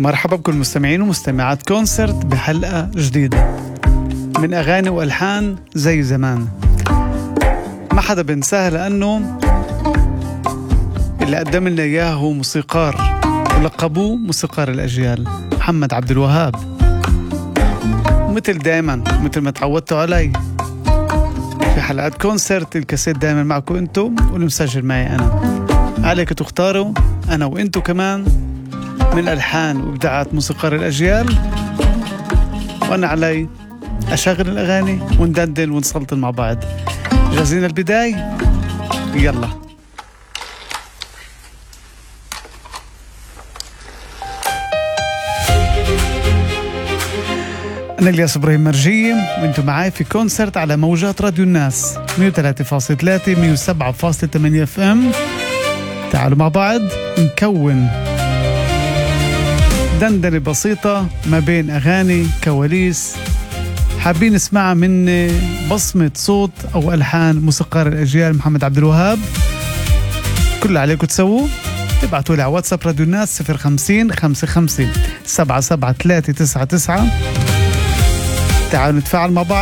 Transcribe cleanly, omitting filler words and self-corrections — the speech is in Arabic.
مرحبا بكل مستمعين ومستمعات كونسرت بحلقة جديدة من أغاني وألحان زي زمان. ما حدا بنساها لأنه اللي قدم لنا إياه هو موسيقار ولقبوه موسيقار الأجيال، محمد عبد الوهاب. مثل دايما مثل ما تعودتوا علي في حلقات كونسرت، الكاسيت دايما معكم انتم والمسجل معي أنا. عليك تختاروا أنا وإنتو كمان من ألحان وإبداعات موسيقار الأجيال، وأنا علي أشغل الأغاني وندندن ونسلطن مع بعض. جاهزين البداية؟ يلا. أنا الياس إبراهيم مرجية وإنتم معاي في كونسرت على موجات راديو الناس 103.3 107.8 FM. تعالوا مع بعض نكون دندنة بسيطة ما بين أغاني كواليس حابين نسمعها من بصمة صوت أو ألحان موسيقار الأجيال محمد عبد الوهاب. كل اللي عليكم تسووه تبعتوا لي على واتساب راديو الناس 050 55 77 399. تعالوا نتفاعل مع بعض.